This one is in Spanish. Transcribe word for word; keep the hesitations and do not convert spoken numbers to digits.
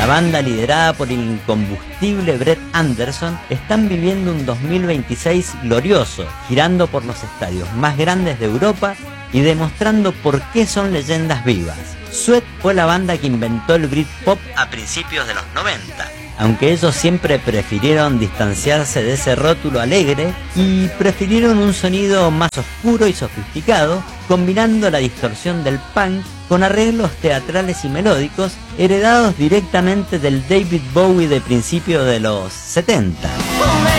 banda liderada por el incombustible Brett Anderson están viviendo un dos mil veintiséis glorioso, girando por los estadios más grandes de Europa y demostrando por qué son leyendas vivas. Sweat fue la banda que inventó el Britpop a principios de los noventa, aunque ellos siempre prefirieron distanciarse de ese rótulo alegre y prefirieron un sonido más oscuro y sofisticado, combinando la distorsión del punk con arreglos teatrales y melódicos heredados directamente del David Bowie de principios de los setenta.